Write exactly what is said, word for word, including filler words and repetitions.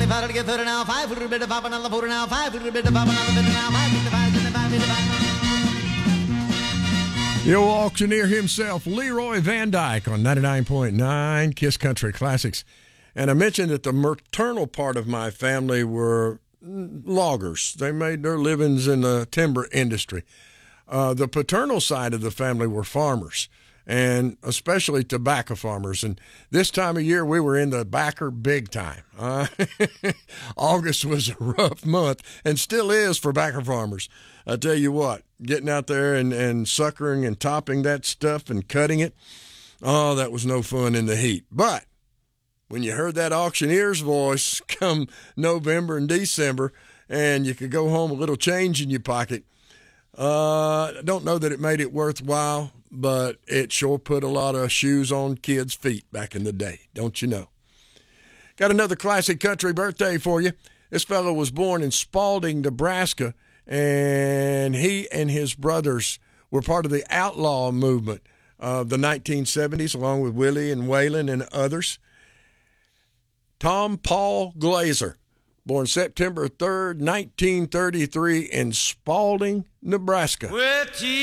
five, get thirty now, five, put a bit of five on the four now, five, put a bit of five on the bit now, five, get the five, get the five, get the five. The old auctioneer himself, Leroy Van Dyke, on ninety-nine point nine Kiss Country Classics. And I mentioned that the maternal part of my family were loggers. They made their livings in the timber industry. Uh, the paternal side of the family were farmers, and especially tobacco farmers. And this time of year, we were in the backer big time. Uh, August was a rough month, and still is for backer farmers. I tell you what, getting out there and, and suckering and topping that stuff and cutting it, oh, that was no fun in the heat. But when you heard that auctioneer's voice come November and December, and you could go home with a little change in your pocket, uh, I don't know that it made it worthwhile, but it sure put a lot of shoes on kids' feet back in the day, don't you know? Got another classic country birthday for you. This fellow was born in Spalding, Nebraska, and he and his brothers were part of the outlaw movement of the nineteen seventies, along with Willie and Waylon and others. Tom Paul Glazer, born September third, nineteen thirty-three in Spalding, Nebraska. Well,